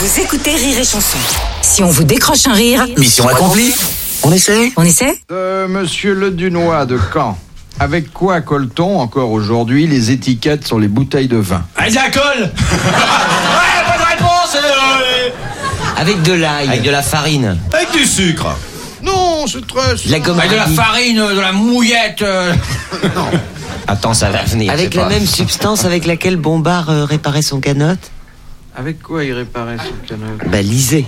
Vous écoutez Rire et Chanson. Si on vous décroche un rire, mission accomplie. On essaie. Monsieur Le Dunois de Caen. Avec quoi colle-t-on encore aujourd'hui les étiquettes sur les bouteilles de vin? Avec de la colle. Ouais, bonne réponse. Avec de l'ail. Avec de la farine. Avec du sucre. Non, c'est très... La gomme. Avec de la farine, de la mouillette. Non. Attends, ça va venir. Avec la même substance avec laquelle Bombard réparait son canotte. Avec quoi il réparait son canot? Bah, lisez.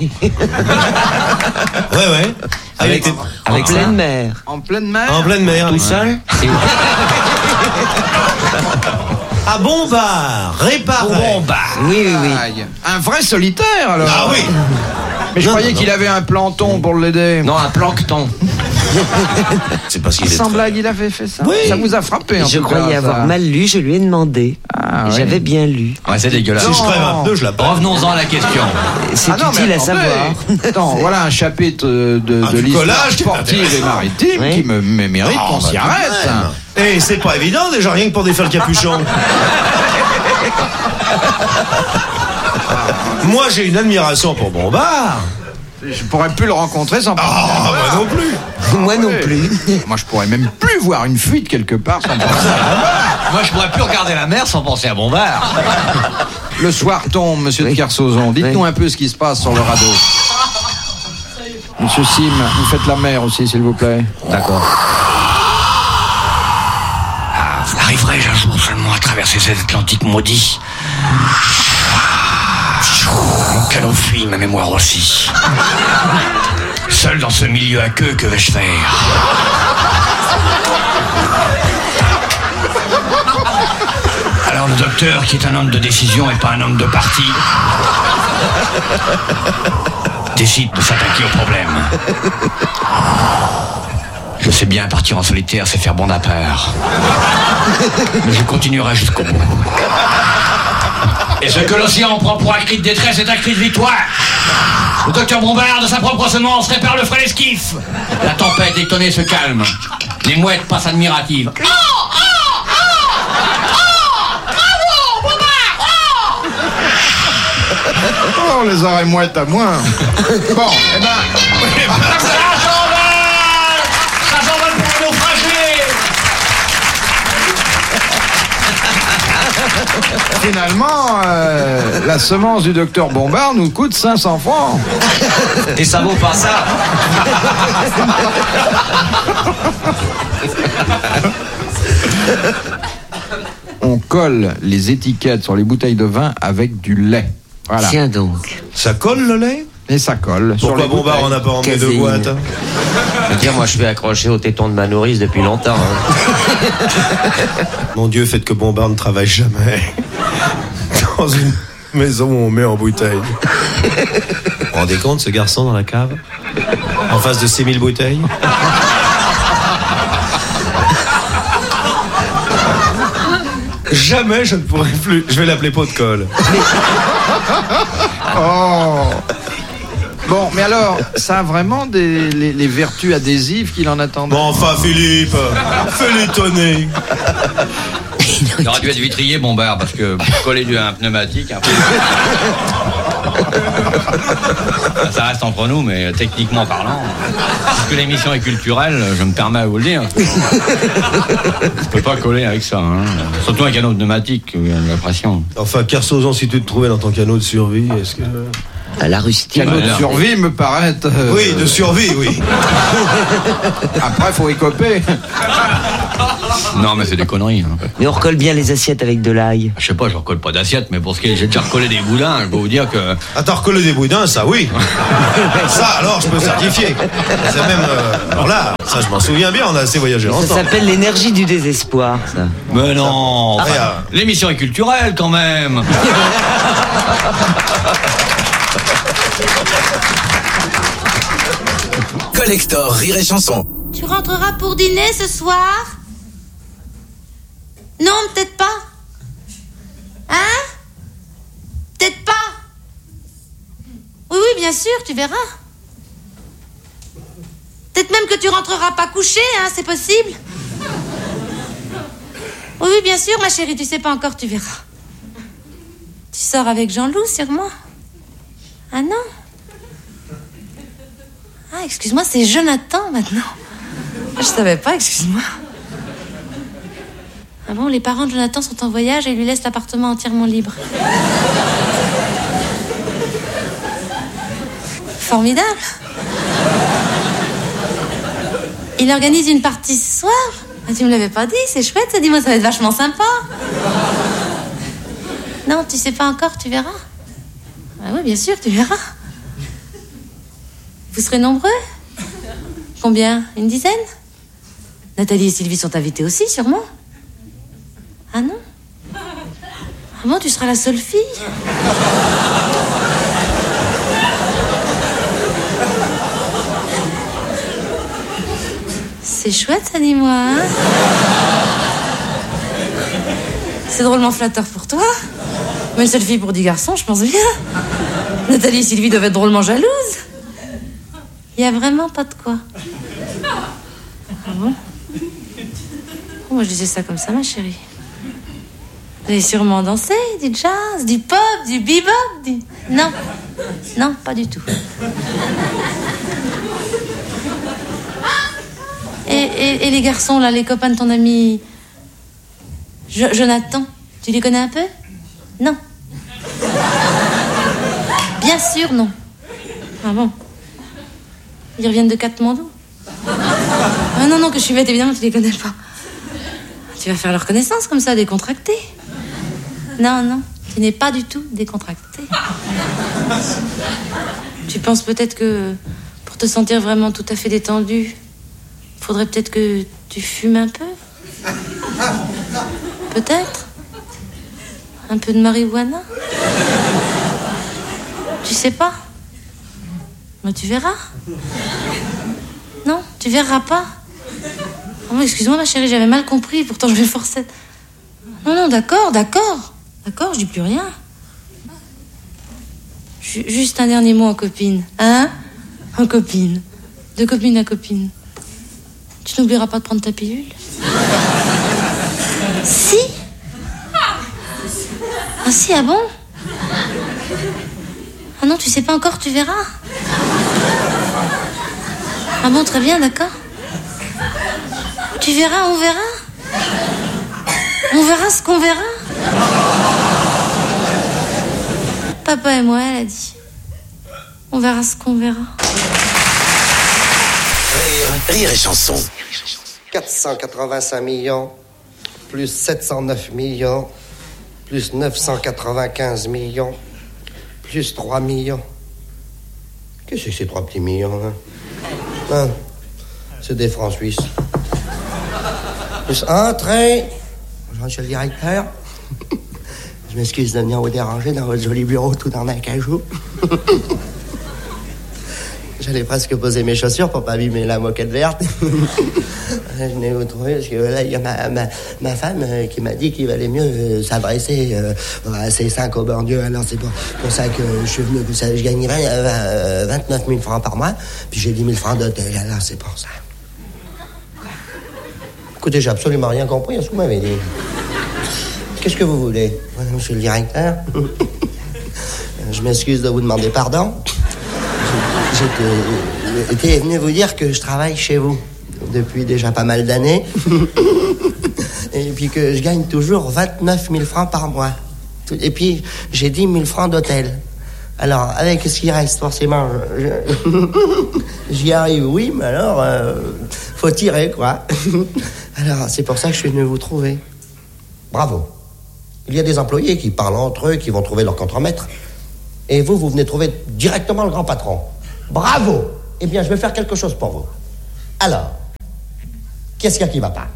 Ouais. Avec pleine mer. En pleine mer? En pleine mer. Tout seul. À Bombard, réparé. Bombard. Oui. Aïe. Un vrai solitaire alors. Ah oui. Mais je croyais qu'il avait un planton pour l'aider. Non, un plancton. C'est parce qu'il est... Sans blague, il avait fait ça. Oui. Ça vous a frappé en Je tout croyais cas, avoir ça. mal lu, je lui ai demandé. Ah, Et ouais. j'avais bien lu. Ouais, c'est dégueulasse. Si je crève un peu, je la prends. Revenons-en à la question. C'est Ah non, mais utile à attendez. savoir. Attends, voilà un chapitre de du l'histoire collage qui est sportive et intéressant. maritime Oui. qui me mérite qu'on s'y arrête. Et c'est pas évident déjà, rien que pour défaire le capuchon. Moi, j'ai une admiration pour Bombard. Je pourrais plus le rencontrer sans penser à Ah, moi non plus. Moi non plus. Moi, je pourrais même plus voir une fuite quelque part sans penser à Moi, je pourrais plus regarder la mer sans penser à Bombard. Le soir tombe, monsieur de Kersauzon. Dites-nous un peu ce qui se passe sur le radeau. Monsieur Sim, vous faites la mer aussi, s'il vous plaît. D'accord. Arriverai-je un jour seulement à traverser cet Atlantique maudit? Mon canot fuit, ma mémoire aussi. Seul dans ce milieu à queue, que vais-je faire? Alors le docteur, qui est un homme de décision et pas un homme de parti, décide de s'attaquer au problème. Je sais bien, partir en solitaire, c'est faire bon à part. Mais je continuerai jusqu'au bout. Et ce que l'océan prend pour un cri de détresse est un cri de victoire. Le docteur Bombard, de sa propre semence, répare le frêle esquif. La tempête étonnée se calme. Les mouettes passent admiratives. Oh, les oreilles mouettes à moi. Bon, eh ben... Ça s'envole pour un naufragé. Finalement, la semence du docteur Bombard nous coûte 500 francs. Et ça vaut pas ça. On colle les étiquettes sur les bouteilles de vin avec du lait. Voilà. Tiens donc. Ça colle le lait? Et ça colle. sur Pourquoi les Bombard bouteilles. en a pas emmené de Caséine. boîte? Je veux dire, moi, je vais accrocher au téton de ma nourrice depuis longtemps. Mon Dieu, faites que Bombard ne travaille jamais dans une maison où on met en bouteille. Vous vous rendez compte, ce garçon dans la cave? En face de 6000 bouteilles? Jamais je ne pourrai plus. Je vais l'appeler pot de colle. Oh. Bon, mais alors, ça a vraiment les vertus adhésives qu'il en attendait. Bon, enfin, Philippe, fais l'étonner. Il aurait dû être vitrier, Bombard, parce que coller un pneumatique, un peu... Ça reste entre nous, mais techniquement parlant, puisque l'émission est culturelle, je me permets à vous le dire. Je peux pas coller avec ça, hein. Surtout un canot pneumatique, où il y a de la pression. Enfin, Kersauzon, si tu te trouvais dans ton canot de survie, est-ce que... À la rustique. Canot de alors. survie me paraît... Oui, de survie, oui. Après, faut écoper. Non, mais c'est des conneries. Hein. Mais on recolle bien les assiettes avec de l'ail. Je sais pas, je recolle pas d'assiette, mais pour ce qui est, j'ai déjà recollé des boudins, je peux vous dire que... Attends, recoller des boudins, ça oui. Ça, alors, je peux certifier. C'est même... alors là, ça, je m'en souviens bien, on a assez voyagé Ça ensemble. s'appelle l'énergie du désespoir, ça. Mais non, enfin, Ah. l'émission est culturelle quand même. Collector Rire et Chanson. Tu rentreras pour dîner ce soir? Non, peut-être pas. Hein? Peut-être pas. Oui, bien sûr, tu verras. Peut-être même que tu rentreras pas couché, hein, c'est possible. Oui, bien sûr, ma chérie, tu sais pas encore, tu verras. Tu sors avec Jean-Loup, sûrement. Ah non. Ah, excuse-moi, c'est Jonathan maintenant. Je savais pas, excuse-moi. Ah bon, les parents de Jonathan sont en voyage et lui laissent l'appartement entièrement libre. Formidable. Il organise une partie ce soir. Ah, tu me l'avais pas dit, c'est chouette, ça, dis-moi, ça va être vachement sympa. Non, tu sais pas encore, tu verras. Ah oui, bien sûr, tu verras. Vous serez nombreux? Combien? Une dizaine? Nathalie et Sylvie sont invitées aussi, sûrement. Ah non? Ah bon, tu seras la seule fille? C'est chouette, ça, dis-moi, hein? C'est drôlement flatteur pour toi. Mais une seule fille pour 10 garçons, je pense bien. Nathalie et Sylvie doivent être drôlement jalouses. Il y a vraiment pas de quoi. Ah bon? Oh, moi, je disais ça comme ça, ma chérie. Vous avez sûrement dansé, du jazz, du pop, du bebop, du... Non. Non, pas du tout. Et les garçons, là, les copains de ton ami... Jonathan, tu les connais un peu? Non. Bien sûr, non. Ah bon? Ils reviennent de Katmandou? Ah non, que je suis bête, évidemment, tu les connais pas. Tu vas faire leur connaissance comme ça, décontracté. Non, tu n'es pas du tout décontracté. Tu penses peut-être que pour te sentir vraiment tout à fait détendu, faudrait peut-être que tu fumes un peu? Peut-être? Un peu de marijuana? Tu sais pas? Mais tu verras. Non, tu verras pas. Oh, excuse-moi, ma chérie, j'avais mal compris, pourtant je m'efforçais. Non, d'accord, je dis plus rien. Juste un dernier mot en copine. Hein? En copine. De copine à copine. Tu n'oublieras pas de prendre ta pilule? Si? Ah si, ah bon? Ah non, tu sais pas encore, tu verras. Ah bon, très bien, d'accord. Tu verras, on verra. On verra ce qu'on verra. Papa et moi, elle a dit. On verra ce qu'on verra. Rire et chanson. 485 millions, plus 709 millions, plus 995 millions, plus 3 millions. Qu'est-ce que c'est ces 3 petits millions, hein? C'est des francs suisses. Plus entrée. Bonjour, monsieur le directeur. Je m'excuse de venir vous déranger dans votre joli bureau tout en acajou. J'allais presque poser mes chaussures pour pas abîmer la moquette verte. Je venais vous trouver parce que là, il y a ma femme qui m'a dit qu'il valait mieux s'adresser à ses 5 au bon Dieu. Alors c'est pour ça que je suis venu. Vous savez, je gagne 29 000 francs par mois, puis j'ai 10 000 francs d'hôtel. Alors c'est pour ça. Écoutez, j'ai absolument rien compris à ce que vous m'avez dit. Qu'est-ce que vous voulez, monsieur le directeur? Je m'excuse de vous demander pardon. J'étais venu vous dire que je travaille chez vous depuis déjà pas mal d'années. Et puis que je gagne toujours 29 000 francs par mois. Et puis j'ai 10 000 francs d'hôtel. Alors avec ce qui reste forcément, j'y arrive, oui, mais alors faut tirer, quoi. Alors c'est pour ça que je suis venu vous trouver. Bravo. Il y a des employés qui parlent entre eux, qui vont trouver leur contremaître. Et vous venez trouver directement le grand patron. Bravo! Eh bien, je vais faire quelque chose pour vous. Alors, qu'est-ce qu'il y a qui va pas?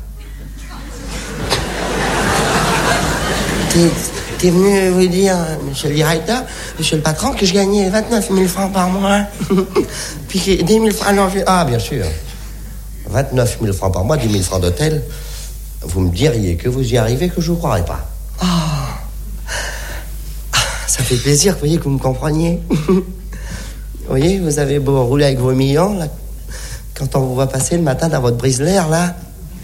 T'es venu vous dire, monsieur le directeur, monsieur le patron, que je gagnais 29 000 francs par mois. Puis 10 000 francs... Ah, bien sûr. 29 000 francs par mois, 10 000 francs d'hôtel. Vous me diriez que vous y arrivez, que je vous croirais pas. Oh. Ça fait plaisir, vous voyez, que vous me compreniez. Vous voyez, vous avez beau rouler avec vos millions, là, quand on vous voit passer le matin dans votre brise-l'air, là,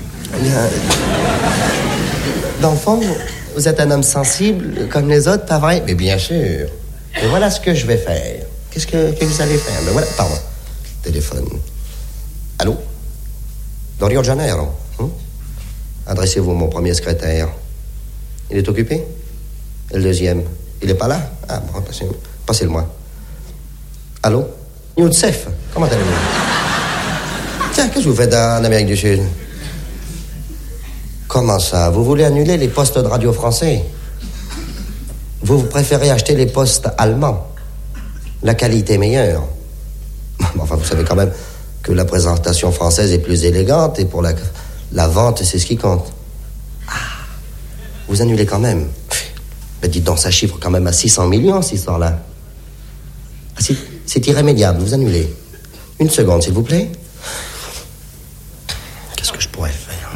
dans le fond, vous êtes un homme sensible, comme les autres, pas vrai? Mais bien sûr. Et voilà ce que je vais faire. Qu'est-ce que vous allez faire? Ben voilà, pardon. Téléphone. Allô? De Rio de Janeiro. Adressez-vous à mon premier secrétaire. Il est occupé? Et le deuxième? Il est pas là? Ah bon, passez-le-moi. Allô? Youssef, comment allez-vous? Tiens, qu'est-ce que vous faites en Amérique du Sud? Comment ça? Vous voulez annuler les postes de radio français? Vous préférez acheter les postes allemands? La qualité est meilleure. Enfin, vous savez quand même que la présentation française est plus élégante et pour la vente, c'est ce qui compte. Ah, vous annulez quand même. Ben dites donc, ça chiffre quand même à 600 millions, cette histoire-là. Ah, c'est irrémédiable, vous annulez. Une seconde, s'il vous plaît. Qu'est-ce que je pourrais faire?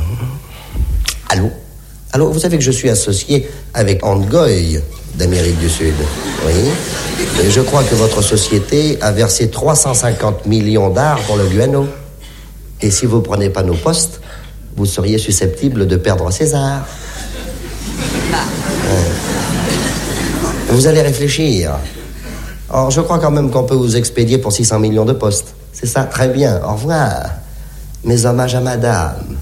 Allô, vous savez que je suis associé avec Angoy d'Amérique du Sud. Oui. Et je crois que votre société a versé 350 millions d'arts pour le guano. Et si vous ne prenez pas nos postes, vous seriez susceptible de perdre César. Vous allez réfléchir. Or, je crois quand même qu'on peut vous expédier pour 600 millions de postes. C'est ça, très bien. Au revoir. Mes hommages à madame.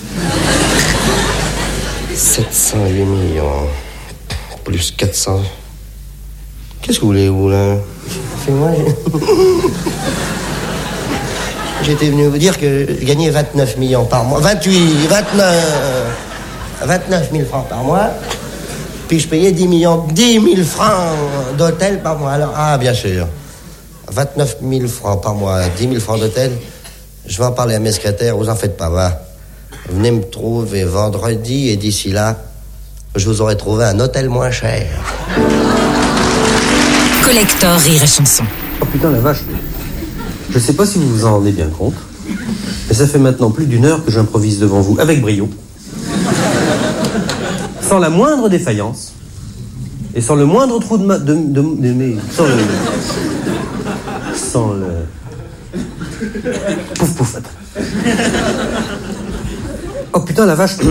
708 millions. Plus 400. Qu'est-ce que vous voulez, vous, là? Fais-moi. J'étais venu vous dire que je gagnais 29 millions par mois. 29 000 francs par mois. Puis je payais 10 000 francs d'hôtel par mois. Alors, bien sûr. 29 000 francs par mois, 10 000 francs d'hôtel. Je vais en parler à mes secrétaires, vous en faites pas, va. Venez me trouver vendredi et d'ici là, je vous aurai trouvé un hôtel moins cher. Collector Rire et Chanson. Oh putain la vache. Je sais pas si vous vous en rendez bien compte, mais ça fait maintenant plus d'une heure que j'improvise devant vous avec brio. Sans la moindre défaillance. Et sans le moindre trou sans le... Pouf pouf, attends. Oh putain la vache.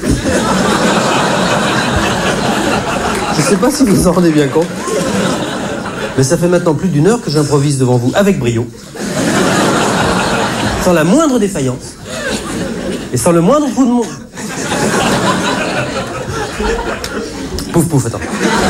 Je sais pas si vous vous en rendez bien compte, mais ça fait maintenant plus d'une heure que j'improvise devant vous avec brio. Sans la moindre défaillance. Et sans le moindre trou de mon... Pouf pouf, attends.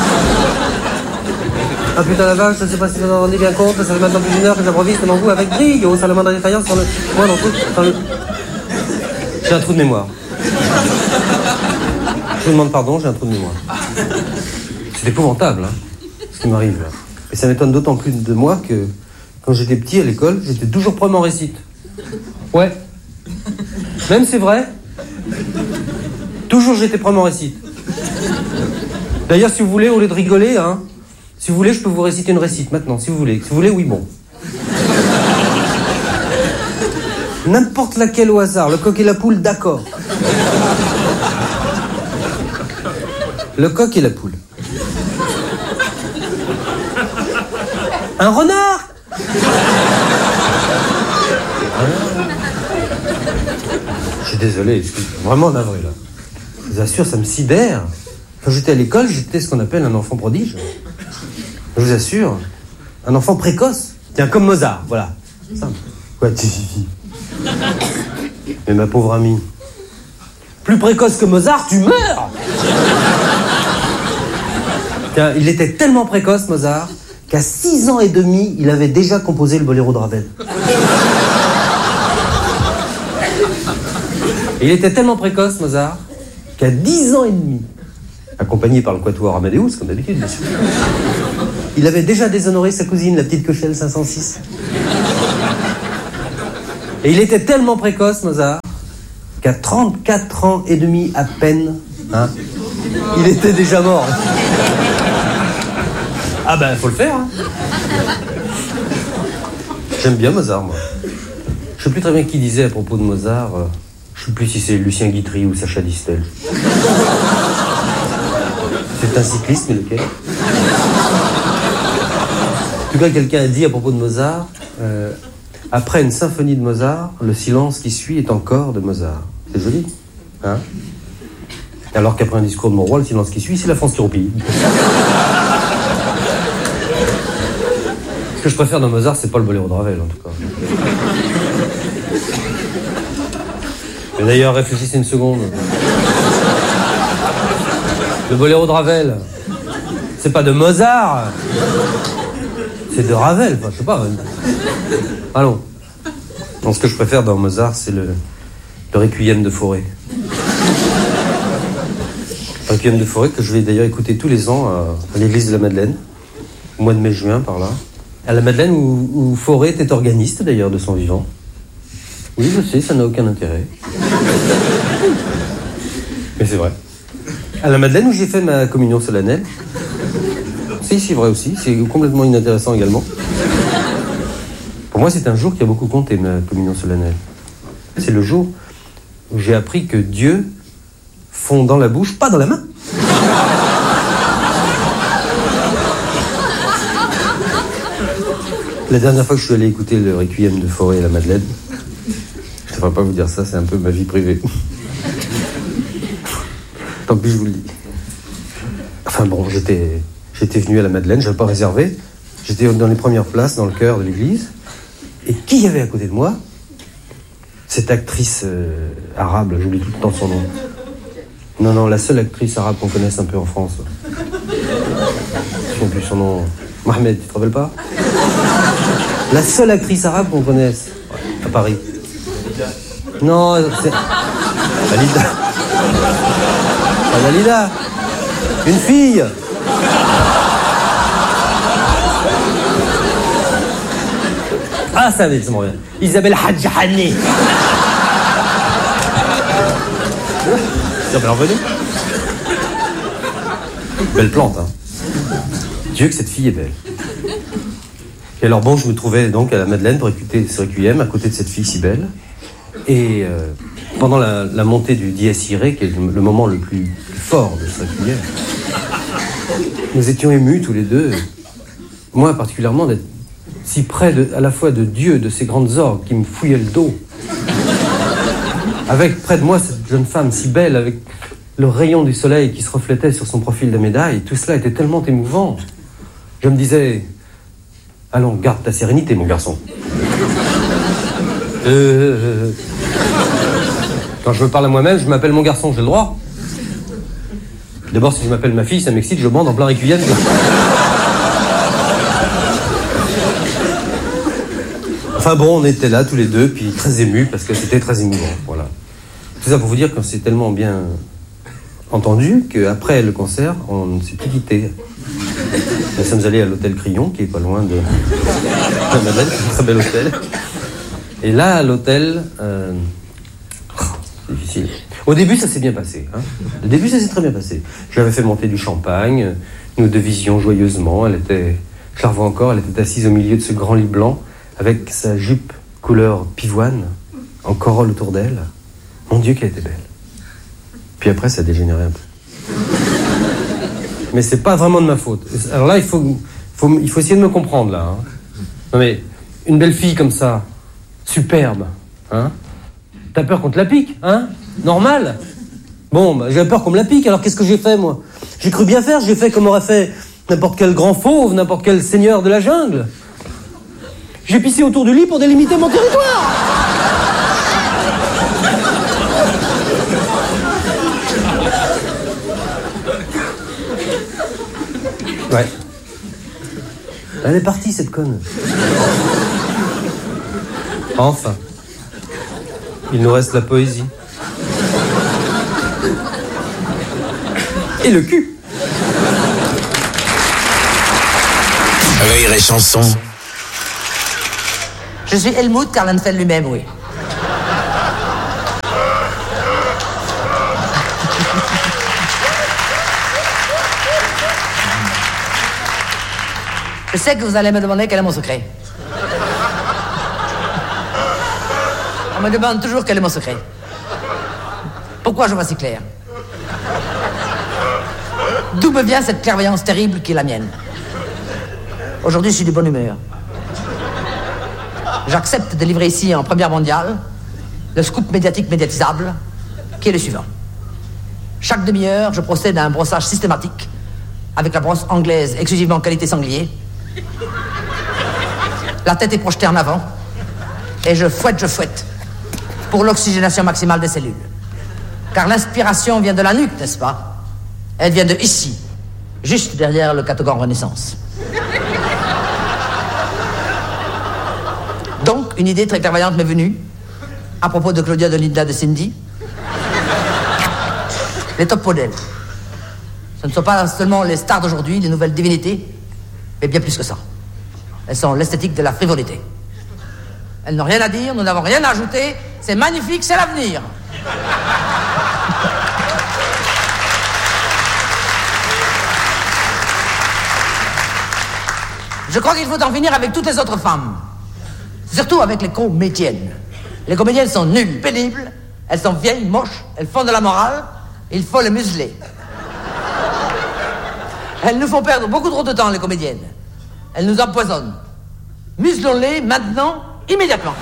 Ah putain la vache, je sais pas si vous en rendez bien compte, ça fait maintenant plus d'une heure que j'improvise devant vous avec brio, sans le moindre défaillance, sans le moindre trou, sans le... J'ai un trou de mémoire. Je vous demande pardon, j'ai un trou de mémoire. C'est épouvantable, hein, ce qui m'arrive là. Et ça m'étonne d'autant plus de moi que quand j'étais petit à l'école, j'étais toujours premier en récite. Ouais. Même c'est vrai. Toujours j'étais premier en récite. D'ailleurs, si vous voulez, au lieu de rigoler, hein, si vous voulez, je peux vous réciter une récite maintenant, si vous voulez. Si vous voulez, oui, bon. N'importe laquelle au hasard, le coq et la poule, d'accord. Le coq et la poule. Un renard. Je suis désolé, je suis vraiment navré là. Je vous assure, ça me sidère. Quand j'étais à l'école, j'étais ce qu'on appelle un enfant prodige. Je vous assure, un enfant précoce. Tiens, comme Mozart, voilà. Ça. Quoi, mais ma pauvre amie, plus précoce que Mozart, tu meurs. Tiens, il était tellement précoce, Mozart, qu'à 6 ans et demi, il avait déjà composé le boléro de Ravel. Et il était tellement précoce, Mozart, qu'à 10 ans et demi, accompagné par le quatuor Amadeus, comme d'habitude, bien sûr, il avait déjà déshonoré sa cousine, la petite Köchel 506. Et il était tellement précoce, Mozart, qu'à 34 ans et demi à peine, hein, il était déjà mort. Ah ben, faut le faire, hein. J'aime bien Mozart, moi. Je sais plus très bien qui disait à propos de Mozart, je sais plus si c'est Lucien Guitry ou Sacha Distel. C'est un cycliste, mais lequel? En tout cas, quelqu'un a dit à propos de Mozart, après une symphonie de Mozart, le silence qui suit est encore de Mozart. C'est joli, hein? Alors qu'après un discours de mon roi, le silence qui suit, c'est la France qui roupille. Ce que je préfère dans Mozart, c'est pas le boléro de Ravel, en tout cas. Mais d'ailleurs, réfléchissez une seconde. Le boléro de Ravel, c'est pas de Mozart, c'est de Ravel, enfin, je sais pas. Allons. Donc, ce que je préfère dans Mozart, c'est le Requiem de Fauré. Le Requiem de Fauré que je vais d'ailleurs écouter tous les ans à l'église de la Madeleine, au mois de mai-juin, par là. À la Madeleine, où Fauré était organiste, d'ailleurs, de son vivant. Oui, je sais, ça n'a aucun intérêt. Mais c'est vrai. À la Madeleine, où j'ai fait ma communion solennelle. C'est vrai aussi, c'est complètement inintéressant également. Pour moi, c'est un jour qui a beaucoup compté, ma communion solennelle. C'est le jour où j'ai appris que Dieu fond dans la bouche, pas dans la main. La dernière fois que je suis allé écouter le Requiem de Fauré à la Madeleine, je ne devrais pas vous dire ça, c'est un peu ma vie privée. Tant pis, je vous le dis. Enfin bon, j'étais venu à la Madeleine, je n'avais pas réservé. J'étais dans les premières places, dans le chœur de l'église. Et qui y avait à côté de moi? Cette actrice arabe, j'oublie tout le temps son nom. Non, la seule actrice arabe qu'on connaisse un peu en France. Je ne sais plus son nom. Mohamed, tu te rappelles pas? La seule actrice arabe qu'on connaisse à Paris. Non, c'est... Dalida. Pas Dalida. Une fille. Ah, ça va, ça m'en revient. Isabelle Hadjahani. Isabelle revenue. Belle plante, hein. Dieu que cette fille est belle. Et alors bon, je me trouvais donc à la Madeleine pour écouter ce requiem à côté de cette fille si belle. Et pendant la montée du Dies Irae, qui est le moment le plus fort de ce requiem, nous étions émus tous les deux. Moi particulièrement d'être si près à la fois de Dieu, de ces grandes orgues qui me fouillaient le dos. Avec près de moi cette jeune femme si belle, avec le rayon du soleil qui se reflétait sur son profil de médaille. Tout cela était tellement émouvant. Je me disais, allons, garde ta sérénité, mon garçon. Quand je me parle à moi-même, je m'appelle mon garçon, j'ai le droit. D'abord, si je m'appelle ma fille, ça m'excite, je bande en plein requiem. Enfin bon, on était là tous les deux, puis très émus, parce que c'était très émouvant, voilà. Tout ça pour vous dire qu'on s'est tellement bien entendu qu'après le concert, on ne s'est plus quitté. Nous sommes allés à l'hôtel Crillon, qui est pas loin de la Madeleine, c'est un très bel hôtel. Et là, à l'hôtel, c'est difficile. Au début, ça s'est bien passé. Hein. Au début, ça s'est très bien passé. Je lui avais fait monter du champagne, nous devisions joyeusement. Je la revois encore, elle était assise au milieu de ce grand lit blanc, avec sa jupe couleur pivoine, en corolle autour d'elle. Mon Dieu, qu'elle était belle. Puis après, ça a dégénéré un peu. Mais c'est pas vraiment de ma faute. Alors là, il faut essayer de me comprendre, là. Hein. Non mais, une belle fille comme ça, superbe, hein. T'as peur qu'on te la pique, hein? Normal. Bon, bah, j'ai peur qu'on me la pique, alors qu'est-ce que j'ai fait, moi? J'ai cru bien faire, j'ai fait comme aurait fait n'importe quel grand fauve, n'importe quel seigneur de la jungle. J'ai pissé autour du lit pour délimiter mon territoire. Ouais. Elle est partie, cette conne. Enfin. Il nous reste la poésie. Et le cul. Rire et chanson. Je suis Helmut Karlenfeld lui-même, oui. Je sais que vous allez me demander quel est mon secret. On me demande toujours quel est mon secret. Pourquoi je vois si clair? D'où me vient cette clairvoyance terrible qui est la mienne? Aujourd'hui, je suis de bonne humeur. J'accepte de livrer ici, en première mondiale, le scoop médiatique médiatisable, qui est le suivant. Chaque demi-heure, je procède à un brossage systématique avec la brosse anglaise exclusivement qualité sanglier. La tête est projetée en avant. Et je fouette. Pour l'oxygénation maximale des cellules. Car l'inspiration vient de la nuque, n'est-ce pas? Elle vient de ici. Juste derrière le catogan Renaissance. Donc, une idée très clairvoyante m'est venue. À propos de Claudia, de Linda, de Cindy. Les top modèles. Ce ne sont pas seulement les stars d'aujourd'hui, les nouvelles divinités, mais bien plus que ça. Elles sont l'esthétique de la frivolité. Elles n'ont rien à dire, nous n'avons rien à ajouter. C'est magnifique, c'est l'avenir. Je crois qu'il faut en finir avec toutes les autres femmes. Surtout avec les comédiennes. Les comédiennes sont nulles, pénibles. Elles sont vieilles, moches. Elles font de la morale. Il faut les museler. Elles nous font perdre beaucoup trop de temps, les comédiennes. Elles nous empoisonnent. Muselons-les maintenant, immédiatement.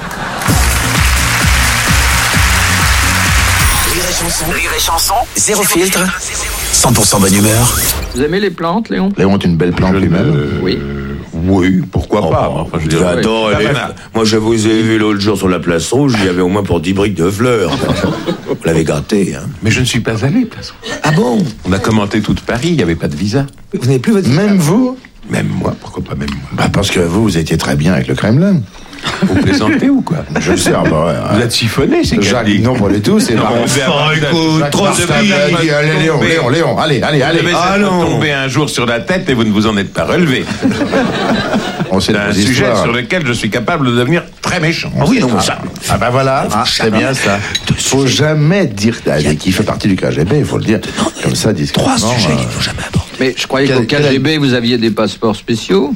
Rire et chanson, zéro filtre, 100% bonne humeur. Vous aimez les plantes, Léon? Léon est une belle plante lui-même. Oui. Oui, pourquoi pas. Enfin, je dirais, attends, moi je vous ai vu l'autre jour sur la place rouge, il y avait au moins pour 10 briques de fleurs. Vous l'avez gâté, hein. Mais je ne suis pas allé, place. Ah bon? On a commenté toute Paris, il n'y avait pas de visa. Vous n'avez plus votre visa? Même vous? Même moi, pourquoi pas même moi? Bah parce que vous étiez très bien avec le Kremlin. Vous plaisantez ou quoi? Je sais, Vous êtes siphonné, c'est Jacques, non, pas du tout, c'est non, pas... écoute, trop de Léon, allez. Vous devez tomber un jour sur la tête et vous ne vous en êtes pas relevé. C'est un sujet sur lequel je suis capable de devenir très méchant. Ah oui, non, ça... Ah bah voilà, c'est bien ça. Faut jamais dire qu'il fait partie du KGB, il faut le dire comme ça, discrètement. 3 sujets qu'il ne faut jamais aborder. Mais je croyais qu'au KGB, vous aviez des passeports spéciaux.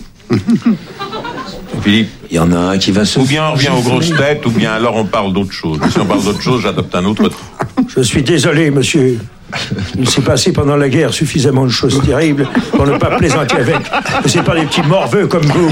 Philippe, il y en a un qui va se... Ou bien on revient aux grosses têtes, ou bien alors on parle d'autre chose. Si on parle d'autre chose, j'adopte un autre truc. Je suis désolé, monsieur. Il s'est passé pendant la guerre suffisamment de choses terribles pour ne pas plaisanter avec. C'est pas des petits morveux comme vous.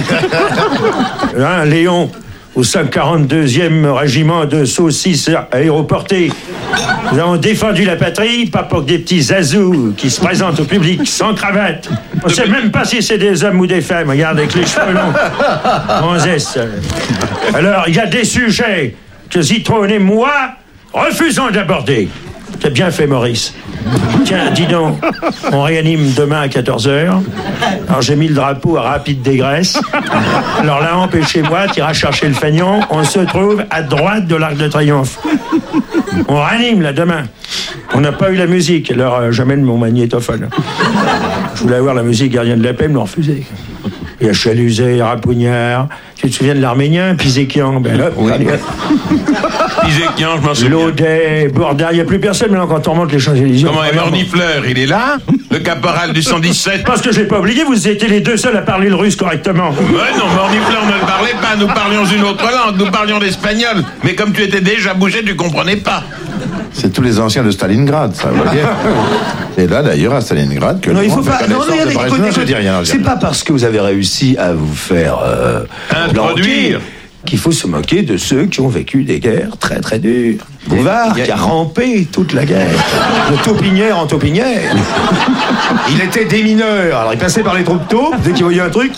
Hein, Léon, au 542e régiment de saucisses aéroportées. Nous avons défendu la patrie, pas pour des petits zazous qui se présentent au public sans cravate. On ne sait même pas si c'est des hommes ou des femmes. Regarde, avec les cheveux longs. Gonzesse. Alors, il y a des sujets que Zitrone et moi refusons d'aborder. C'est bien fait, Maurice. Tiens, dis donc, on réanime demain à 14h. Alors j'ai mis le drapeau à rapide dégraisse. Alors là, empêchez-moi, t'iras chercher le fagnon. On se trouve à droite de l'Arc de Triomphe. On réanime là demain. On n'a pas eu la musique, alors j'amène mon magnétophone. Je voulais avoir la musique Gardien de la paix, ils me l'ont refusé. Il y a Chaluzet, Rapounière. Tu te souviens de l'Arménien, Pizékian? Ben là, oui. Pizékian, je m'en souviens. Laudet, Bourdin, il n'y a plus personne maintenant quand on remonte les Champs-Élysées. Comment est Mornifleur? Il est là? Le caporal du 117? Parce que je l'ai pas oublié, vous étiez les deux seuls à parler le russe correctement. Ouais, non, Mornifleur ne le parlait pas, nous parlions une autre langue, nous parlions l'espagnol. Mais comme tu étais déjà bougé, tu comprenais pas. C'est tous les anciens de Stalingrad, ça veut dire. Et là, d'ailleurs, à Stalingrad, que non, le il faut monde pas. fait Non, connaissance de Brejnev, je dis rien. C'est pas parce que vous avez réussi à vous faire introduire qu'il faut se moquer de ceux qui ont vécu des guerres très très dures. Bouvard, qui a rampé toute la guerre, de taupinière en taupinière. Il était démineur, alors il passait par les troupes taupes, dès qu'il voyait un truc.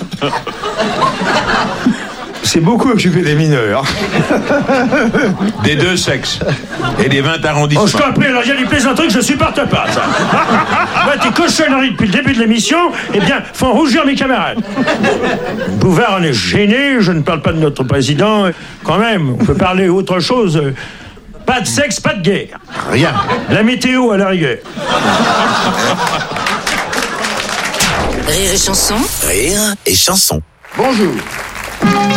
C'est beaucoup occupé des mineurs. Des deux sexes. Et des 20 arrondissements. Oh, je t'en prie, alors il y a des plaisanteries que je supporte pas, ça. Moi, tes cochonneries depuis le début de l'émission, eh bien, font rougir mes camarades. Bouvard en est gêné, je ne parle pas de notre président. Quand même, on peut parler autre chose. Pas de sexe, pas de guerre. Rien. La météo à la rigueur. Rire et chanson. Rire et chanson. Bonjour.